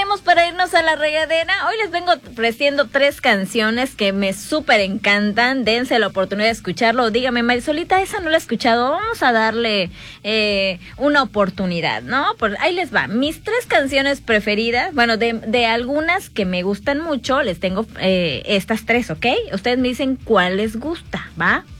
estamos para irnos a la regadera. Hoy les vengo ofreciendo 3 canciones que me súper encantan. Dense la oportunidad de escucharlo. Dígame, Marisolita, esa no la he escuchado. Vamos a darle una oportunidad, ¿no? Pues ahí les va. Mis 3 canciones preferidas, bueno, de algunas que me gustan mucho, les tengo estas 3, ¿ok? Ustedes me dicen cuál les gusta, ¿va?